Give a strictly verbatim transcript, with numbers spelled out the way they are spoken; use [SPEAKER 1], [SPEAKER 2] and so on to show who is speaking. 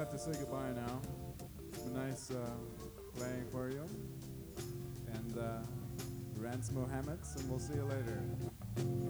[SPEAKER 1] have to say goodbye now. It's been nice uh, playing for you. And uh, Rance Mohammeds, and we'll see you later.